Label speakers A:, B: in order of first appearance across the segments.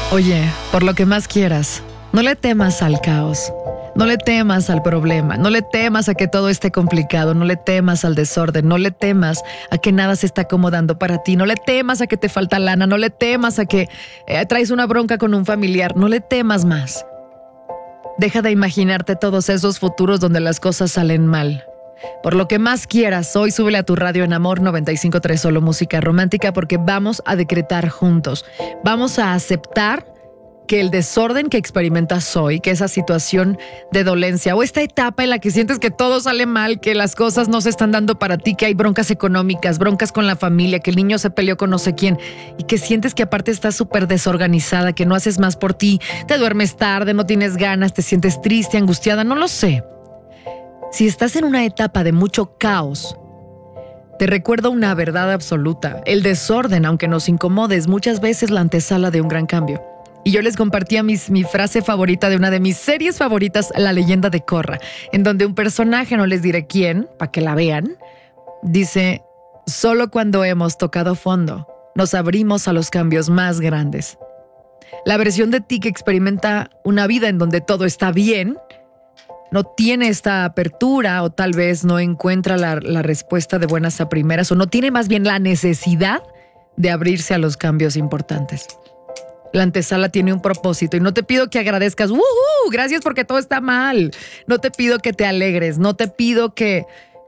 A: Oye, por lo que más quieras, no le temas al caos. No le temas al problema, no le temas a que todo esté complicado, no le temas al desorden, no le temas a que nada se está acomodando para ti, no le temas a que te falta lana, no le temas a que traes una bronca con un familiar, no le temas más. Deja de imaginarte todos esos futuros donde las cosas salen mal. Por lo que más quieras, hoy súbele a tu radio en Amor 95.3, solo música romántica, porque vamos a decretar juntos. Vamos a aceptar que el desorden que experimentas hoy, que esa situación de dolencia o esta etapa en la que sientes que todo sale mal, que las cosas no se están dando para ti, que hay broncas económicas, broncas con la familia, que el niño se peleó con no sé quién y que sientes que aparte estás súper desorganizada, que no haces más por ti, te duermes tarde, no tienes ganas, te sientes triste, angustiada, no lo sé. Si estás en una etapa de mucho caos, te recuerdo una verdad absoluta. El desorden, aunque nos incomode, es muchas veces la antesala de un gran cambio. Y yo les compartía mi frase favorita de una de mis series favoritas, La leyenda de Korra, en donde un personaje, no les diré quién, para que la vean, dice: solo cuando hemos tocado fondo, nos abrimos a los cambios más grandes. La versión de ti que experimenta una vida en donde todo está bien, no tiene esta apertura o tal vez no encuentra la respuesta de buenas a primeras o no tiene más bien la necesidad de abrirse a los cambios importantes. La antesala tiene un propósito y no te pido que agradezcas, gracias porque todo está mal. No te pido que te alegres, no te pido que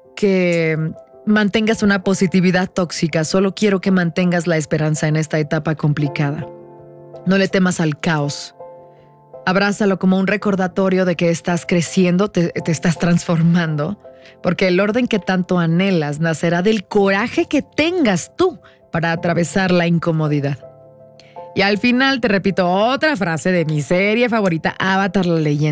A: mantengas una positividad tóxica, solo quiero que mantengas la esperanza en esta etapa complicada. No le temas al caos. Abrázalo como un recordatorio de que estás creciendo, te estás transformando, porque el orden que tanto anhelas nacerá del coraje que tengas tú para atravesar la incomodidad. Y al final te repito otra frase de mi serie favorita, Avatar, la leyenda.